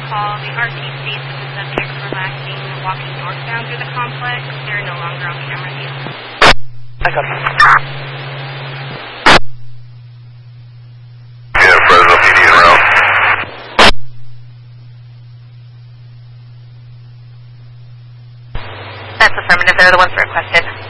call. The RT states that the subjects were last seen walking northbound through the complex. They're no longer on camera view. I got you. Yeah, Fresno PD en route. That's affirmative. They're the ones requested.